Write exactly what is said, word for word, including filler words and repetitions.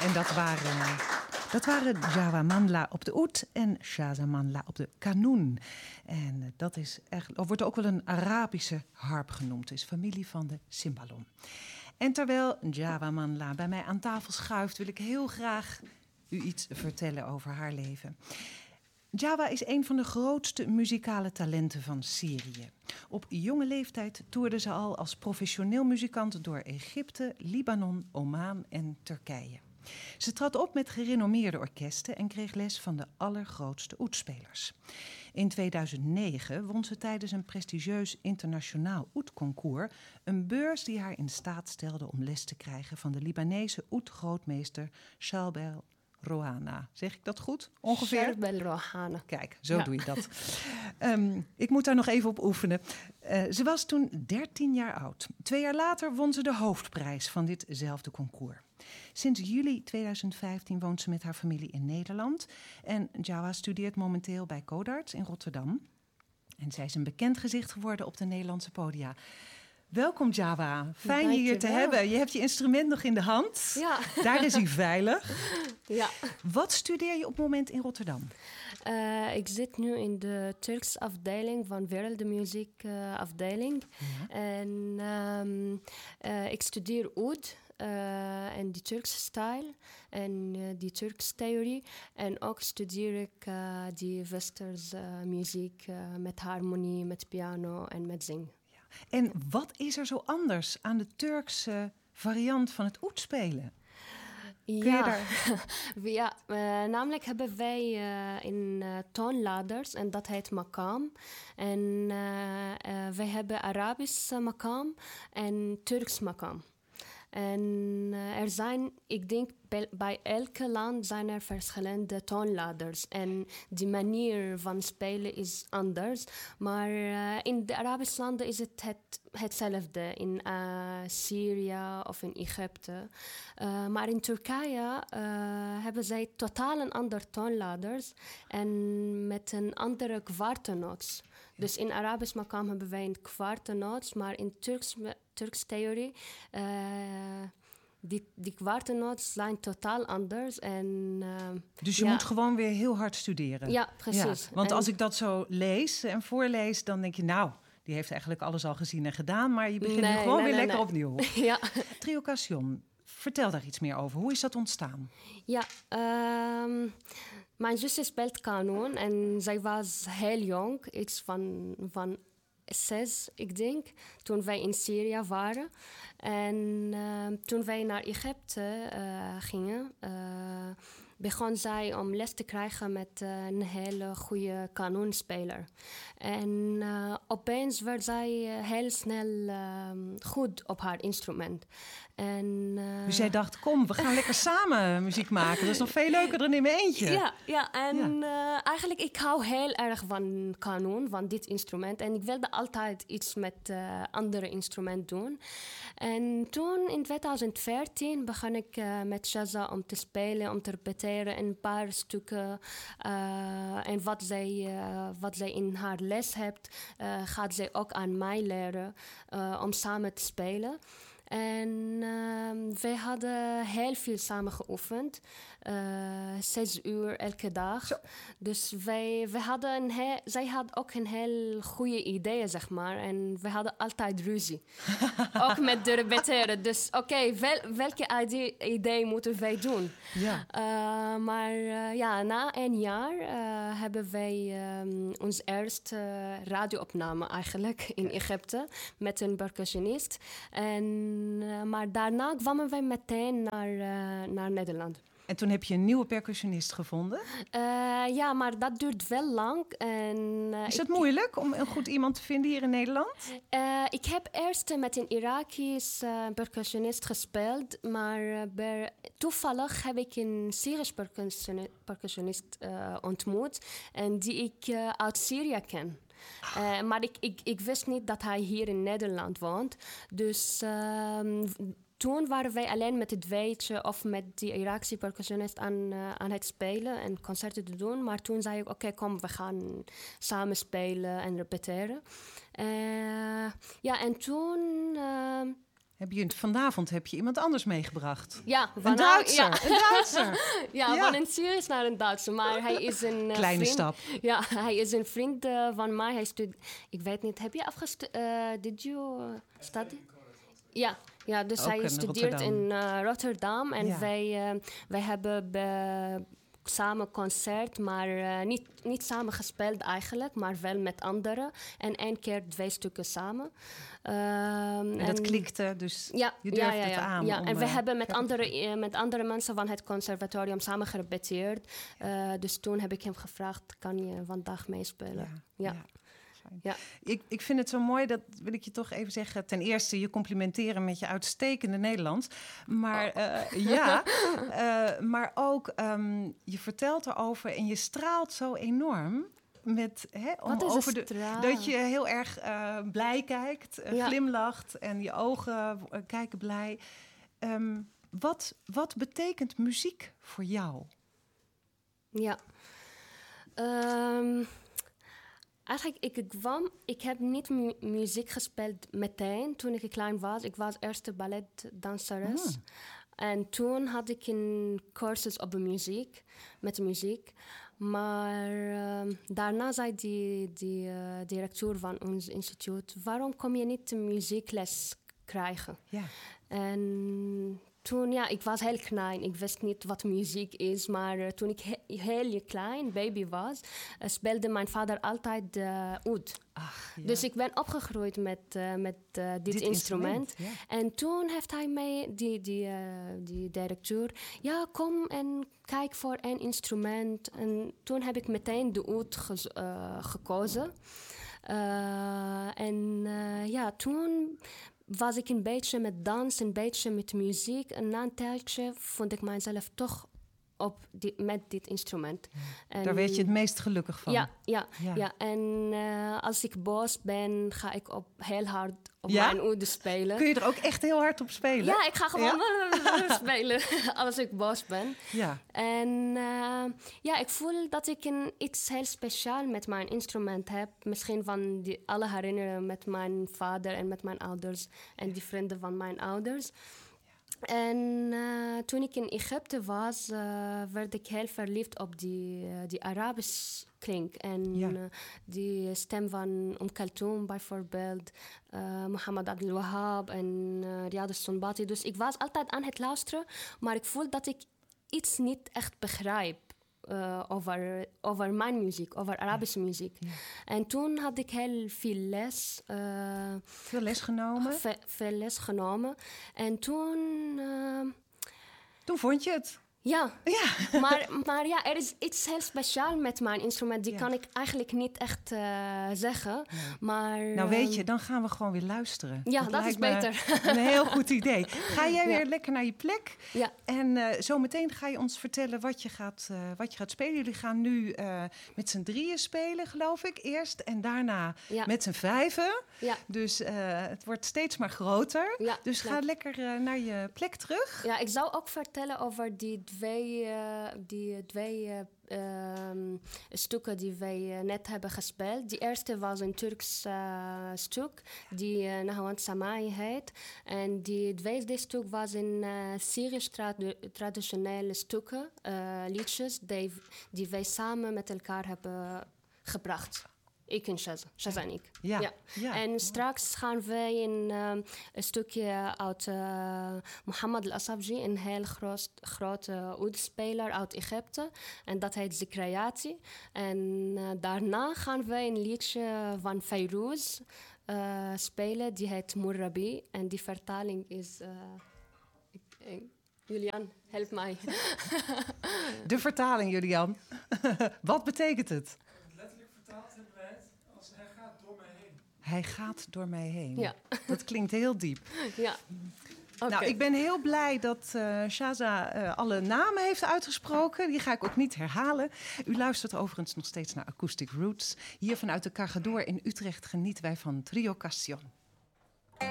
En dat waren, dat waren Djawa Mandla op de oud en Shaza Mandla op de kanoen. En dat is echt, of wordt ook wel een Arabische harp genoemd. Het is familie van de cimbalom. En terwijl Djawa Mandla bij mij aan tafel schuift, wil ik heel graag u iets vertellen over haar leven. Djawa is een van de grootste muzikale talenten van Syrië. Op jonge leeftijd toerde ze al als professioneel muzikant door Egypte, Libanon, Oman en Turkije. Ze trad op met gerenommeerde orkesten en kreeg les van de allergrootste oudspelers. In tweeduizend negen won ze tijdens een prestigieus internationaal oudconcours een beurs die haar in staat stelde om les te krijgen van de Libanese oudgrootmeester Shalbel Rohana. Zeg ik dat goed? Ongeveer? Shalbel Rohana. Kijk, zo ja. doe je dat. um, ik moet daar nog even op oefenen. Uh, ze was toen dertien jaar oud. Twee jaar later won ze de hoofdprijs van ditzelfde concours. Sinds juli tweeduizend vijftien woont ze met haar familie in Nederland. En Djawa studeert momenteel bij Codarts in Rotterdam. En zij is een bekend gezicht geworden op de Nederlandse podia. Welkom Djawa, fijn je hier te hebben. Je hebt je instrument nog in de hand. Ja. Daar is hij veilig. Ja. Wat studeer je op het moment in Rotterdam? Uh, ik zit nu in de Turks afdeling van Wereldmuziek uh, afdeling. Ja. En um, uh, ik studeer oud. Uh, en die Turkse stijl en uh, die Turkse theorie. En ook studeer ik uh, die westerse uh, muziek uh, met harmonie, met piano en met zing. Ja. En wat is er zo anders aan de Turkse variant van het oudspelen? Ja, daar... ja uh, namelijk hebben wij uh, in uh, toonladers en dat heet makam. En uh, uh, wij hebben Arabisch uh, makam en Turks makam. En uh, er zijn, ik denk, bij, bij elke land zijn er verschillende toonladers. En die manier van spelen is anders. Maar uh, in de Arabische landen is het, het hetzelfde. In uh, Syrië of in Egypte. Uh, maar in Turkije uh, hebben zij totaal een andere toonladers. En met een andere kwartenoot. Dus in Arabisch makam hebben wij een kwartenoot. Maar in Turks... Turks theorie, uh, die, die kwartenoten zijn totaal anders. En, uh, dus je ja. moet gewoon weer heel hard studeren. Ja, precies. Ja, want en, als ik dat zo lees en voorlees, dan denk je, nou, die heeft eigenlijk alles al gezien en gedaan. Maar je begint nee, nu gewoon nee, weer nee, lekker nee. opnieuw. Ja. Trio Cassion, vertel daar iets meer over. Hoe is dat ontstaan? Ja, um, mijn zusje speelt kanon en zij was heel jong, iets van... van zes, ik denk, toen wij in Syrië waren. En uh, toen wij naar Egypte uh, gingen, uh, begon zij om les te krijgen met uh, een hele goede kanonspeler. En uh, opeens werd zij uh, heel snel uh, goed op haar instrument. En, uh, dus jij dacht, kom, we gaan lekker samen muziek maken. Dat is nog veel leuker dan in mijn eentje. Ja, ja en ja. Uh, eigenlijk ik hou heel erg van kanon, van dit instrument. En ik wilde altijd iets met uh, andere instrument doen. En toen in tweeduizend veertien begon ik uh, met Shaza om te spelen, om te repeteren een paar stukken. Uh, en wat zij, uh, wat zij in haar les hebt, uh, gaat zij ook aan mij leren uh, om samen te spelen. En uh, wij hadden heel veel samen geoefend. Uh, zes uur elke dag. Zo. Dus wij, wij hadden een heel, zij had ook een heel goede idee, zeg maar. En we hadden altijd ruzie. Ook met de repeteren. Dus oké, okay, wel, welke idee, idee moeten wij doen? Ja. Uh, maar uh, ja, na een jaar uh, hebben wij um, ons eerste radioopname eigenlijk in Egypte. Met een percussionist. En Uh, maar daarna kwamen wij meteen naar, uh, naar Nederland. En toen heb je een nieuwe percussionist gevonden? Uh, ja, maar dat duurt wel lang. En, uh, is het ik, moeilijk om een goed iemand te vinden hier in Nederland? Uh, ik heb eerst met een Irakisch uh, percussionist gespeeld. Maar uh, ber, toevallig heb ik een Syrisch percussionist, percussionist uh, ontmoet. En die ik uh, uit Syrië ken. Uh, maar ik, ik, ik wist niet dat hij hier in Nederland woont. Dus uh, toen waren wij alleen met het weetje of met die Iraakse percussionist aan, uh, aan het spelen en concerten te doen. Maar toen zei ik, oké, okay, kom, we gaan samen spelen en repeteren. Uh, ja, en toen... Uh, heb je, vanavond heb je iemand anders meegebracht. Ja, een Duitser. Ja. Een Duitser. ja, ja, van een Syrisch naar een Duitser. Maar hij is een uh, Kleine vriend. stap. Ja, hij is een vriend uh, van mij. Hij studeert... Ik weet niet, heb je afgestudeerd? Uh, did you uh, study? Ja, ja, dus Ook hij in studeert Rotterdam. in uh, Rotterdam. En Ja. wij, uh, wij hebben... Be, samen concert, maar uh, niet, niet samen gespeeld eigenlijk, maar wel met anderen. En één keer twee stukken samen. Um, en dat en, klikte, dus ja, je durfde ja, ja, ja, het aan. Ja, om, en we uh, hebben met andere, uh, met andere mensen van het conservatorium samen gerepeteerd. Uh, dus toen heb ik hem gevraagd, kan je vandaag meespelen? Ja, ja. ja. Ja. Ik, ik vind het zo mooi, dat wil ik je toch even zeggen. Ten eerste je complimenteren met je uitstekende Nederlands. Maar oh. uh, ja, uh, maar ook um, je vertelt erover en je straalt zo enorm. Met, hè, om Wat is over de, dat je heel erg uh, blij kijkt, uh, ja. glimlacht en je ogen uh, kijken blij. Um, wat, wat betekent muziek voor jou? Ja. Um... Eigenlijk, ik kwam, ik heb niet mu- muziek gespeeld meteen toen ik klein was. Ik was eerste balletdanseres. Mm. En toen had ik een cursus op muziek, met muziek. Maar uh, daarna zei die, die uh, directeur van ons instituut, waarom kom je niet muziekles krijgen? Yeah. En toen, ja, ik was heel klein. Ik wist niet wat muziek is. Maar uh, toen ik he- heel klein baby was, uh, speelde mijn vader altijd uh, oud. Ach, ja. Dus ik ben opgegroeid met, uh, met uh, dit, dit instrument. instrument ja. En toen heeft hij mij, die, die, uh, die directeur, ja, kom en kijk voor een instrument. En toen heb ik meteen de oud ge- uh, gekozen. Uh, en uh, ja, toen was ik een beetje met dans, een beetje met muziek. En na een tijdje vond ik mezelf toch op die, met dit instrument. Ja. En daar werd je het meest gelukkig van. Ja, ja, ja. ja. En uh, als ik boos ben, ga ik op heel hard op ja? mijn oud spelen. Kun je er ook echt heel hard op spelen? Ja, ik ga gewoon ja? spelen als ik boos ben. Ja. En uh, ja, ik voel dat ik een, iets heel speciaals met mijn instrument heb. Misschien van die alle herinneringen met mijn vader en met mijn ouders. En die vrienden van mijn ouders. En uh, toen ik in Egypte was, uh, werd ik heel verliefd op die, uh, die Arabisch klink. En ja. uh, die stem van Om Kaltoum bijvoorbeeld, uh, Mohammed Abdel Wahab en uh, Riyad al-Sunbati. Dus ik was altijd aan het luisteren, maar ik voel dat ik iets niet echt begrijp. Uh, over, over mijn muziek, over Arabische ja. muziek. Ja. En toen had ik heel veel les. Uh, veel les genomen? Ve- veel les genomen. En toen... Uh, toen vond je het? Ja, ja. maar, maar ja, er is iets heel speciaals met mijn instrument. Die ja. kan ik eigenlijk niet echt uh, zeggen. Nee. Maar, nou weet je, dan gaan we gewoon weer luisteren. Ja, dat, dat is beter. Een heel goed idee. Ga jij weer ja. lekker naar je plek. Ja. En uh, zometeen ga je ons vertellen wat je gaat, uh, wat je gaat spelen. Jullie gaan nu uh, met z'n drieën spelen, geloof ik. Eerst en daarna ja. met z'n vijven. Ja. Dus uh, het wordt steeds maar groter. Ja, dus ga ja. lekker uh, naar je plek terug. Ja, ik zou ook vertellen over die twee, uh, die twee uh, um, stukken die wij uh, net hebben gespeeld. Die eerste was een Turks uh, stuk die uh, Nahawand Samai heet. En die tweede stuk was een uh, Syrisch trad- traditionele stukken, uh, liedjes, die, die wij samen met elkaar hebben gebracht. Ik en Shaza, Shaza en ik. Ja. Ja. Ja. En straks gaan wij een, um, een stukje uit uh, Mohammed al-Asabji, een heel groot, grote oudspeler uit Egypte. En dat heet Zikrayati. En uh, daarna gaan wij een liedje van Fayrouz uh, spelen, die heet Murrabi. En die vertaling is... Uh, ik, ik, Julian, help mij. De vertaling, Julian. Wat betekent het? Hij gaat door mij heen. Ja. Dat klinkt heel diep. Ja. Okay. Nou, ik ben heel blij dat uh, Shaza uh, alle namen heeft uitgesproken. Die ga ik ook niet herhalen. U luistert overigens nog steeds naar Acoustic Roots. Hier vanuit de Cargador in Utrecht genieten wij van Trio Castion.